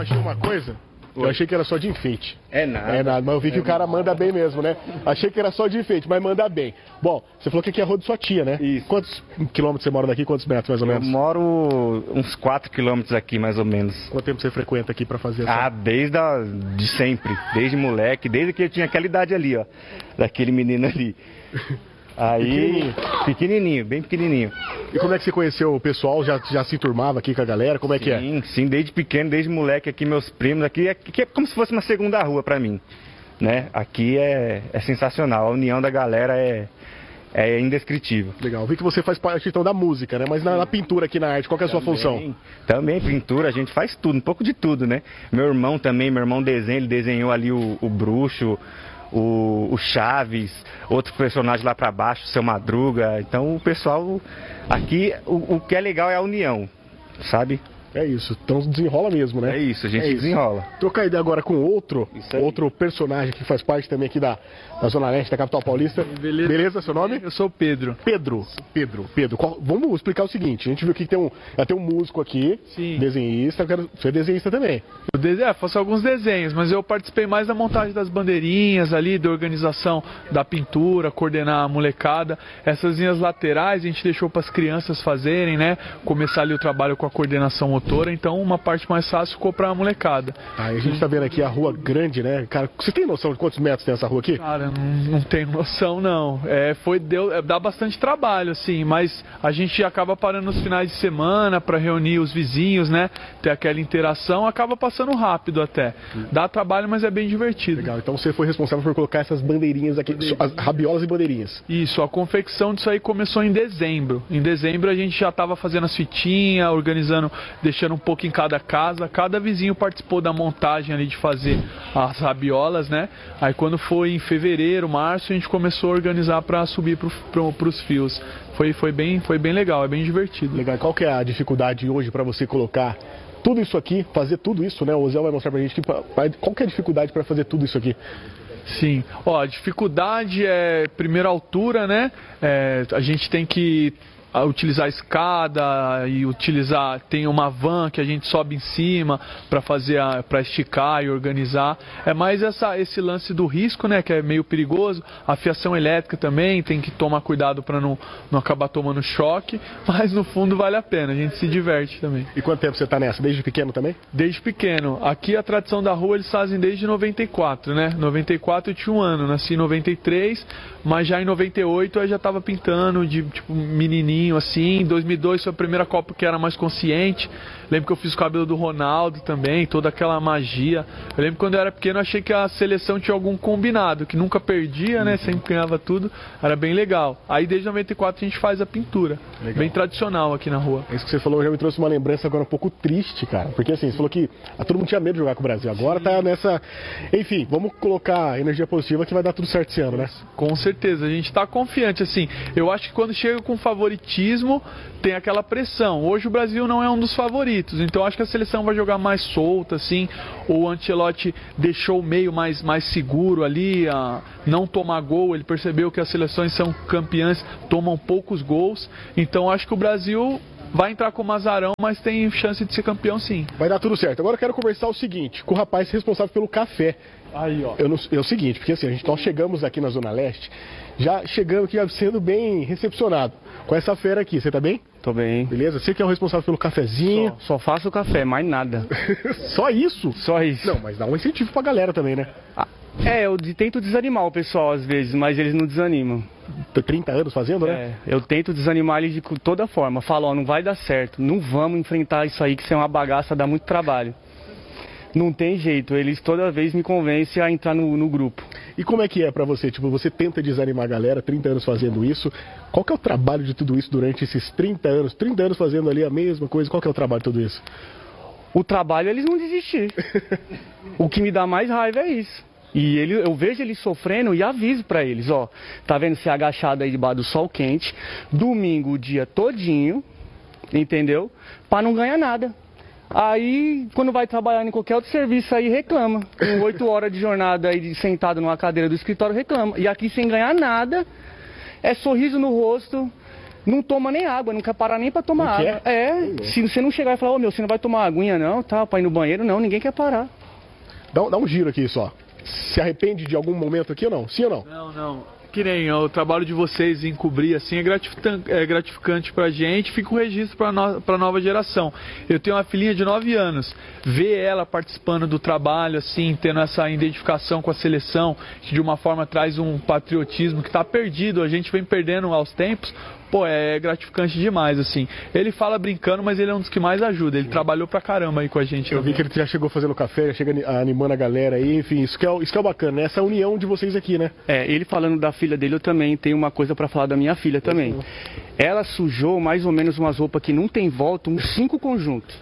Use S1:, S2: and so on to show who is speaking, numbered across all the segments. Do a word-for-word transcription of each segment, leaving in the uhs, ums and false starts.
S1: Achei uma coisa, eu achei que era só de enfeite.
S2: É nada.
S1: É nada, mas eu vi que
S2: é
S1: o cara
S2: nada.
S1: manda bem mesmo, né? Achei que era só de enfeite, mas manda bem. Bom, você falou que aqui é a rua de sua tia, né?
S2: Isso.
S1: Quantos quilômetros você mora daqui? Quantos metros, mais ou
S2: Eu
S1: menos?
S2: moro uns quatro quilômetros aqui, mais ou menos.
S1: Quanto tempo você frequenta aqui pra fazer essa...
S2: Ah, desde a, de sempre. Desde moleque, desde que eu tinha aquela idade ali, ó. Daquele menino ali. Aí,
S1: Pequenininho.
S2: pequenininho, bem pequenininho.
S1: E como é que você conheceu o pessoal? Já, já se turmava aqui com a galera? Como é que é?
S2: Sim, sim, desde pequeno, desde moleque aqui, meus primos aqui, aqui é como se fosse uma segunda rua pra mim, né? Aqui é, é sensacional, a união da galera é, é indescritível.
S1: Legal. Vi que você faz parte então da música, né? Mas na, na pintura aqui na arte, qual que é a sua
S2: Também,
S1: função?
S2: Também, pintura, a gente faz tudo, um pouco de tudo, né? Meu irmão também, meu irmão desenha, ele desenhou ali o, o bruxo, o, o Chaves, outro personagem lá pra baixo, o Seu Madruga. Então o pessoal aqui, o, o que é legal é a união, sabe?
S1: É isso, então desenrola mesmo, né?
S2: É isso, a gente
S1: É isso.
S2: desenrola.
S1: Trocar ideia agora com outro,
S2: Isso aí.
S1: outro personagem que faz parte também aqui da, da Zona Leste, da capital paulista.
S3: Beleza.
S1: Beleza, seu nome?
S3: Eu sou o Pedro.
S1: Pedro. Pedro, Pedro. Qual- vamos explicar o seguinte, a gente viu que tem um, já tem um músico aqui,
S3: Sim.
S1: desenhista, eu quero, você é desenhista também.
S3: Eu dese... é, faço alguns desenhos, mas eu participei mais da montagem das bandeirinhas ali, da organização da pintura, coordenar a molecada. Essas linhas laterais a gente deixou para as crianças fazerem, né? Começar ali o trabalho com a coordenação motora, então uma parte mais fácil ficou para a molecada.
S1: Aí a gente tá vendo aqui a rua grande, né? Cara, você tem noção de quantos metros tem essa rua aqui?
S3: Cara, não, não tenho noção não. É, foi, deu, é, dá bastante trabalho, assim, mas a gente acaba parando nos finais de semana para reunir os vizinhos, né? Ter aquela interação, acaba passando rápido até. Dá trabalho, mas é bem divertido.
S1: Legal, então você foi responsável por colocar essas bandeirinhas aqui, as rabiolas e bandeirinhas.
S3: Isso, a confecção disso aí começou em dezembro. Em dezembro a gente já estava fazendo as fitinhas, organizando, deixando um pouco em cada casa. Cada vizinho participou da montagem ali de fazer as rabiolas, né? Aí quando foi em fevereiro, março, a gente começou a organizar para subir para os fios. Foi, foi, bem, foi bem legal, é bem divertido.
S1: Legal, qual que é a dificuldade hoje para você colocar tudo isso aqui, fazer tudo isso, né? O Zé vai mostrar pra gente que, qual que é a dificuldade para fazer tudo isso aqui.
S3: Sim, ó, a dificuldade é primeiro a altura, né? É, a gente tem que a utilizar a escada e utilizar, tem uma van que a gente sobe em cima para fazer para esticar e organizar. É mais essa, esse lance do risco, né, que é meio perigoso. A fiação elétrica também tem que tomar cuidado para não, não acabar tomando choque, mas no fundo vale a pena, a gente se diverte também.
S1: E quanto tempo você tá nessa? Desde pequeno também?
S3: Desde pequeno. Aqui a tradição da rua eles fazem desde noventa e quatro, né? noventa e quatro eu tinha um ano, nasci em noventa e três, mas já em noventa e oito eu já estava pintando de tipo menininho assim. Em dois mil e dois foi a primeira Copa que era mais consciente. Lembro que eu fiz o cabelo do Ronaldo também, toda aquela magia. Eu lembro que quando eu era pequeno eu achei que a seleção tinha algum combinado, que nunca perdia, né? Sempre ganhava tudo. Era bem legal. Aí desde noventa e quatro a gente faz a pintura.
S1: Legal.
S3: Bem tradicional aqui na rua.
S1: Isso que você falou já me trouxe uma lembrança agora um pouco triste, cara. Porque assim, você falou que ah, todo mundo tinha medo de jogar com o Brasil. Agora tá nessa... Enfim, vamos colocar energia positiva que vai dar tudo certo esse ano, né?
S3: Com certeza, a gente está confiante, assim, eu acho que quando chega com favoritismo, tem aquela pressão. Hoje o Brasil não é um dos favoritos, então acho que a seleção vai jogar mais solta, assim, o Ancelotti deixou o meio mais, mais seguro ali, a não tomar gol, ele percebeu que as seleções são campeãs, tomam poucos gols, então acho que o Brasil vai entrar com o Mazarão, mas tem chance de ser campeão sim.
S1: Vai dar tudo certo. Agora eu quero conversar o seguinte, com o rapaz responsável pelo café.
S3: Aí, ó.
S1: Eu não, é o seguinte, porque assim, a gente, nós chegamos aqui na Zona Leste, já chegamos aqui sendo bem recepcionado com essa fera aqui. Você tá bem?
S4: Tô bem.
S1: Beleza? Você que é o responsável pelo cafezinho.
S4: Só, só faço o café, mais nada.
S1: Só isso?
S4: Só isso.
S1: Não, mas dá um incentivo pra galera também, né?
S4: Ah, é, eu de- tento desanimar o pessoal às vezes, mas eles não desanimam.
S1: Tô trinta anos fazendo, né?
S4: É, eu tento desanimar eles de toda forma. Falo, ó, não vai dar certo, não vamos enfrentar isso aí, que isso é uma bagaça, dá muito trabalho. Não tem jeito, eles toda vez me convencem a entrar no, no grupo.
S1: E como é que é pra você? Tipo, você tenta desanimar a galera, trinta anos fazendo isso. Qual que é o trabalho de tudo isso durante esses trinta anos? trinta anos fazendo ali a mesma coisa, qual que é o trabalho de tudo isso?
S4: O trabalho é eles não desistir. O que me dá mais raiva é isso. E ele, eu vejo eles sofrendo e aviso pra eles, ó, tá vendo você agachado aí debaixo do sol quente, domingo o dia todinho, entendeu? Pra não ganhar nada. Aí, quando vai trabalhar em qualquer outro serviço aí, reclama. Com oito horas de jornada aí, sentado numa cadeira do escritório, reclama. E aqui sem ganhar nada, é sorriso no rosto, Não toma nem água, não quer parar nem pra tomar
S1: Não
S4: água.
S1: quer?
S4: É, se você não chegar e falar, ô meu, você não vai tomar aguinha não, tá, pra ir no banheiro, não, ninguém quer parar.
S1: Dá, dá um giro aqui só. Se arrepende de algum momento aqui ou não? Sim ou não?
S3: Não, não. Que nem ó, o trabalho de vocês em cobrir assim é gratificante, é gratificante pra gente, fica o registro pra, no, pra nova geração. Eu tenho uma filhinha de nove anos, ver ela participando do trabalho, assim, tendo essa identificação com a seleção, que de uma forma traz um patriotismo que tá perdido, a gente vem perdendo aos tempos. Pô, é gratificante demais, assim. Ele fala brincando, mas ele é um dos que mais ajuda. Ele trabalhou pra caramba aí com a gente.
S1: Eu
S3: também.
S1: vi que ele já chegou fazendo café, já chega animando a galera aí, enfim, isso que é, isso que é bacana, né? Essa união de vocês aqui, né?
S4: É, ele falando da filha dele, eu também tenho uma coisa pra falar da minha filha também. Ela sujou mais ou menos umas roupas que não tem volta, uns cinco conjuntos.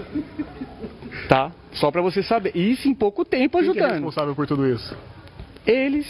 S4: Tá? Só pra você saber. Isso em pouco tempo
S1: Quem que é
S4: ajudando.
S1: responsável por tudo isso?
S4: Eles.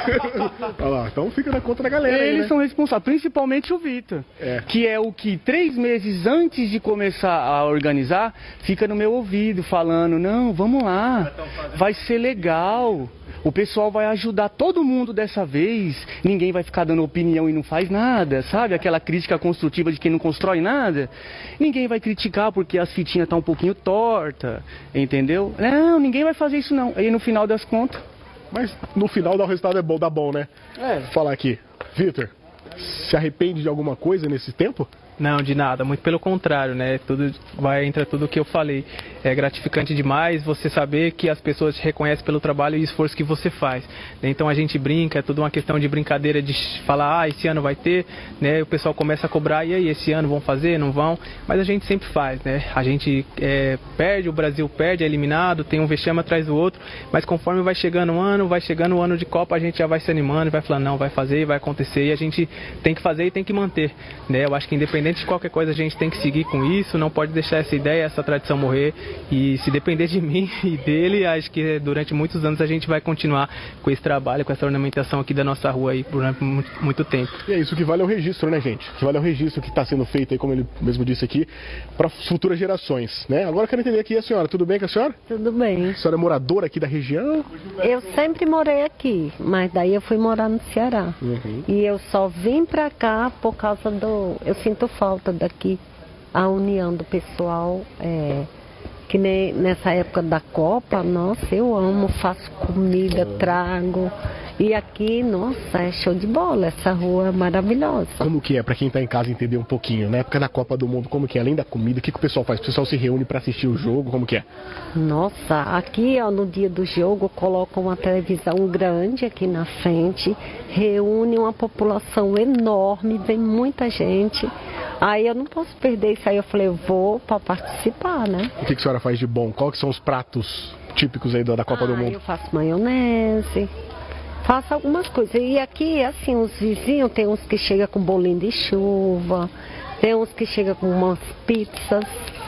S1: Olha lá, então fica na conta da galera aí,
S4: Eles
S1: né?
S4: são responsáveis, principalmente o Vitor.
S1: É.
S4: Que é o que três meses antes de começar a organizar, fica no meu ouvido falando, não, vamos lá, vai ser legal. O pessoal vai ajudar todo mundo dessa vez. Ninguém vai ficar dando opinião e não faz nada, sabe? Aquela crítica construtiva de quem não constrói nada. Ninguém vai criticar porque as fitinhas estão um pouquinho torta, entendeu? Não, ninguém vai fazer isso não. Aí no final das contas...
S1: Mas no final dá o resultado é bom, dá bom, né?
S4: É.
S1: Vou falar aqui. Vitor, se arrepende de alguma coisa nesse tempo?
S5: Não, de nada, muito pelo contrário, né? Tudo vai entra tudo o que eu falei. É gratificante demais você saber que as pessoas te reconhecem pelo trabalho e esforço que você faz. Então a gente brinca, é tudo uma questão de brincadeira, de falar, ah, esse ano vai ter, né? O pessoal começa a cobrar, e aí, esse ano vão fazer, não vão? Mas a gente sempre faz, né? A gente é, perde, o Brasil perde, é eliminado, tem um vexame atrás do outro, mas conforme vai chegando o ano, vai chegando o ano de Copa, a gente já vai se animando, vai falando, não, vai fazer, vai acontecer, e a gente tem que fazer e tem que manter, né? Eu acho que independente de qualquer coisa a gente tem que seguir com isso, não pode deixar essa ideia, essa tradição morrer, e se depender de mim e dele, acho que durante muitos anos a gente vai continuar com esse trabalho, com essa ornamentação aqui da nossa rua aí durante muito, muito tempo.
S1: E é isso que vale é o registro, né, gente? O que vale é o registro que está sendo feito aí, como ele mesmo disse aqui, para futuras gerações, né? Agora eu quero entender aqui a senhora, tudo bem com a senhora?
S6: Tudo bem.
S1: A senhora é moradora aqui da região?
S6: Eu sempre morei aqui, mas daí eu fui morar no Ceará.
S1: Uhum.
S6: E eu só vim pra cá por causa do... Eu sinto falta daqui, a união do pessoal, é... que nem nessa época da Copa, nossa, eu amo, faço comida, trago. E aqui, nossa, é show de bola, essa rua é maravilhosa.
S1: Como que é, pra quem tá em casa entender um pouquinho, na época da Copa do Mundo, como que é, além da comida, o que, que o pessoal faz? O pessoal se reúne pra assistir o jogo, como que é?
S6: Nossa, aqui ó, no dia do jogo colocam uma televisão grande aqui na frente, reúne uma população enorme, vem muita gente. Aí eu não posso perder isso aí, eu falei, eu vou pra participar, né?
S1: O que, que a senhora faz de bom? Qual que são os pratos típicos aí da, da Copa
S6: ah,
S1: do Mundo?
S6: Eu faço maionese, faço algumas coisas. E aqui, assim, os vizinhos, tem uns que chegam com bolinho de chuva, tem uns que chegam com umas pizzas,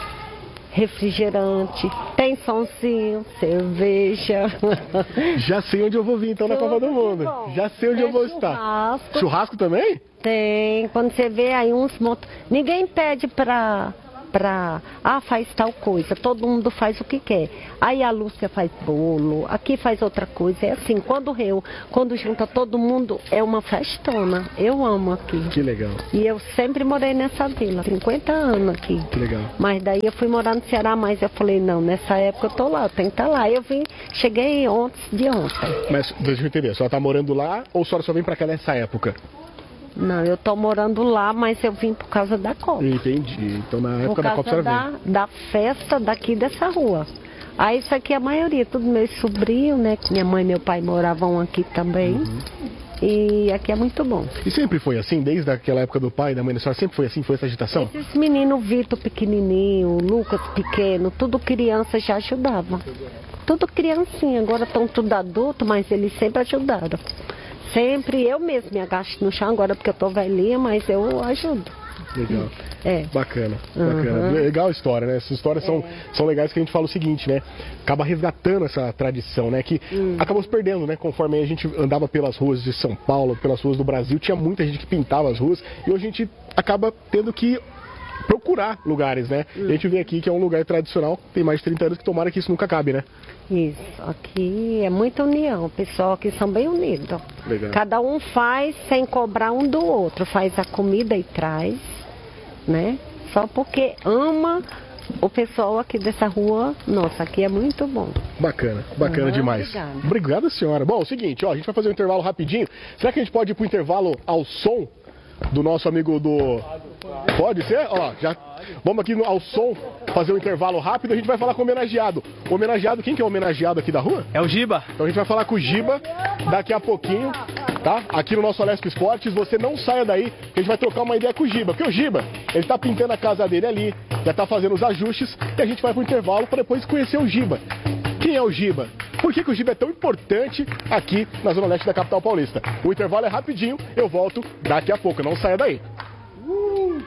S6: refrigerante, tem sonzinho, cerveja.
S1: Já sei onde eu vou vir então na
S6: Tudo
S1: Copa do
S6: de
S1: Mundo.
S6: bom.
S1: Já sei onde
S6: Tem
S1: eu vou estar.
S6: churrasco.
S1: Churrasco também?
S6: Tem, quando você vê aí uns motos. Ninguém pede pra, pra. Ah, faz tal coisa. Todo mundo faz o que quer. Aí a Lúcia faz bolo, aqui faz outra coisa. É assim, quando reu, quando junta todo mundo, é uma festona. Eu amo aqui.
S1: Que legal,
S6: E eu sempre morei nessa vila, cinquenta anos aqui.
S1: que legal.
S6: Mas daí eu fui morar no Ceará, mas eu falei, não, nessa época eu tô lá, eu tenho que estar lá. Eu vim, cheguei ontem de ontem.
S1: Mas deixa eu entender, a senhora tá morando lá ou a senhora só vem pra cá nessa época?
S6: Não, eu tô morando lá, mas eu vim por causa da Copa.
S1: Entendi. Então na
S6: Por
S1: época da Copa a
S6: causa
S1: senhora
S6: da,
S1: vem.
S6: da festa daqui dessa rua. Aí isso aqui é a maioria, tudo meus sobrinhos, né? Minha mãe e meu pai moravam aqui também.
S1: Uhum.
S6: E aqui é muito bom.
S1: E sempre foi assim, desde aquela época do pai e da mãe da senhora, sempre foi assim, foi essa agitação?
S6: Esses meninos, Vitor pequenininho, Lucas pequeno, tudo criança já ajudava. Tudo criancinha, agora estão tudo adulto, mas eles sempre ajudaram. Sempre, eu mesmo me agacho no chão agora porque eu tô velhinha, mas eu ajudo.
S1: Legal.
S6: É.
S1: Bacana, bacana.
S6: Uhum.
S1: Legal a história, né? Essas histórias são, são legais que a gente fala o seguinte, né? Acaba resgatando essa tradição, né? Que
S6: Hum.
S1: acabou se perdendo, né? Conforme a gente andava pelas ruas de São Paulo, pelas ruas do Brasil, tinha muita gente que pintava as ruas e hoje a gente acaba tendo que procurar lugares, né? Hum. A gente vê aqui que é um lugar tradicional, tem mais de trinta anos, que tomara que isso nunca acabe, né?
S6: Isso, aqui é muita união, o pessoal aqui são bem unidos.
S1: Legal.
S6: Cada um faz sem cobrar um do outro, faz a comida e traz, né? Só porque ama o pessoal aqui dessa rua, nossa, aqui é muito bom.
S1: Bacana, bacana ah, demais.
S6: Obrigada.
S1: Obrigada, senhora. Bom, é o seguinte, ó, a gente vai fazer um intervalo rapidinho. Será que a gente pode ir pro intervalo ao som do nosso amigo do... Pode ser? Ó, já... Vamos aqui no, ao som, fazer um intervalo rápido, a gente vai falar com o homenageado. O homenageado, quem que é o homenageado aqui da rua?
S5: É o Giba.
S1: Então a gente vai falar com o Giba daqui a pouquinho, tá? Aqui no nosso Alesp Esportes, você não saia daí, que a gente vai trocar uma ideia com o Giba. Porque o Giba, ele tá pintando a casa dele ali, já tá fazendo os ajustes, e a gente vai pro intervalo para depois conhecer o Giba. Quem é o Giba? Por que, que o Giba é tão importante aqui na Zona Leste da capital paulista? O intervalo é rapidinho, eu volto daqui a pouco, não saia daí. Uh!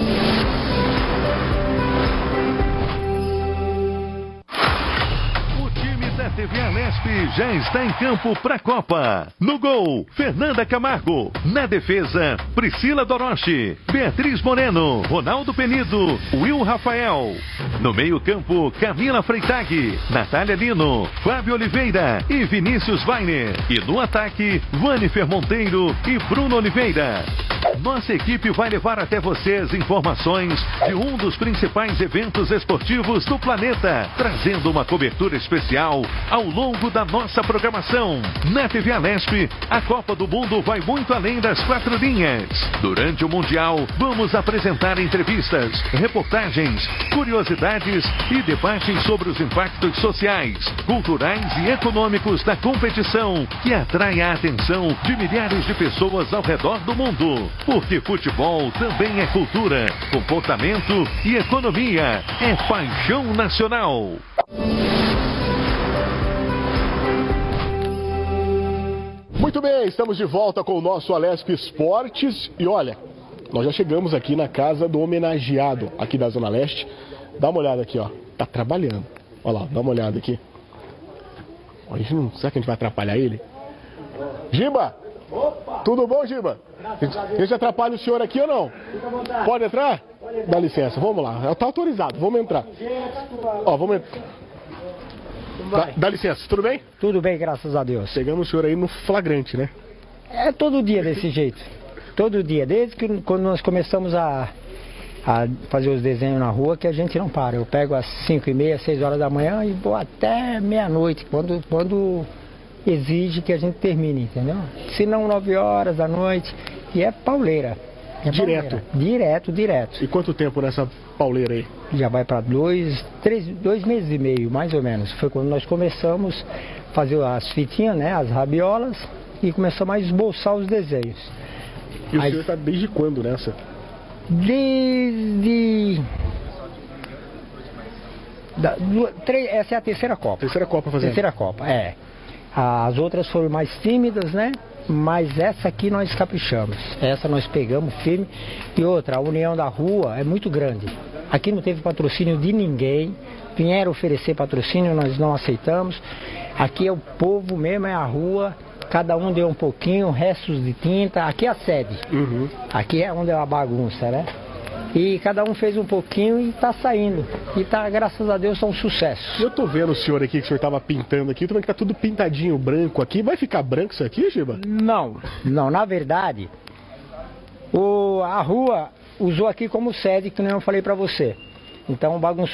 S7: A T V Alesp já está em campo para a Copa. No gol, Fernanda Camargo. Na defesa, Priscila Doroche, Beatriz Moreno, Ronaldo Penido, Will Rafael. No meio-campo, Camila Freitag, Natália Lino, Fábio Oliveira e Vinícius Weiner. E no ataque, Vanifer Monteiro e Bruno Oliveira. Nossa equipe vai levar até vocês informações de um dos principais eventos esportivos do planeta, trazendo uma cobertura especial ao longo da nossa programação. Na T V Alesp, a Copa do Mundo vai muito além das quatro linhas. Durante o Mundial, vamos apresentar entrevistas, reportagens, curiosidades e debates sobre os impactos sociais, culturais e econômicos da competição, que atrai a atenção de milhares de pessoas ao redor do mundo. Porque futebol também é cultura, comportamento e economia. É paixão nacional.
S1: Muito bem, estamos de volta com o nosso Alesp Esportes. E olha, nós já chegamos aqui na casa do homenageado aqui da Zona Leste. Dá uma olhada aqui, ó. Tá trabalhando. Olha lá, dá uma olhada aqui. A gente não... Será que a gente vai atrapalhar ele? Giba! Opa! Tudo bom, Giba? A gente atrapalha o senhor aqui ou não? Pode entrar? Dá licença, vamos lá. Tá autorizado, vamos entrar. Ó, vamos entrar. Dá, dá licença, tudo bem?
S8: Tudo bem, graças a Deus.
S1: Pegamos o senhor aí no flagrante, né?
S8: É todo dia desse jeito. Todo dia. Desde que quando nós começamos a, a fazer os desenhos na rua, que a gente não para. Eu pego às cinco e meia, seis horas da manhã e vou até meia-noite, quando, quando exige que a gente termine, entendeu? Se não, nove horas da noite. E é pauleira. É
S1: direto?
S8: Pauleira. Direto, direto.
S1: E quanto tempo nessa pauleira aí?
S8: Já vai para dois, três, dois meses e meio, mais ou menos. Foi quando nós começamos a fazer as fitinhas, né, as rabiolas, e começamos a esboçar os desenhos.
S1: E o Aí, senhor está desde quando nessa?
S8: Desde... Da, do, três, essa é a terceira Copa.
S1: Terceira Copa fazendo.
S8: Terceira Copa, é. As outras foram mais tímidas, né? Mas essa aqui nós caprichamos. Essa nós pegamos firme. E outra, a união da rua é muito grande. Aqui não teve patrocínio de ninguém. Vieram oferecer patrocínio, nós não aceitamos. Aqui é o povo mesmo, é a rua. Cada um deu um pouquinho, restos de tinta. Aqui é a sede. Uhum. Aqui é onde é a bagunça, né? E cada um fez um pouquinho e tá saindo. E tá, graças a Deus, tá um sucesso.
S1: Eu tô vendo o senhor aqui, que o senhor tava pintando aqui, também que tá tudo pintadinho branco aqui. Vai ficar branco isso aqui, Giba?
S8: Não, não, na verdade, o, a rua usou aqui como sede, que nem eu falei pra você. Então bagunçou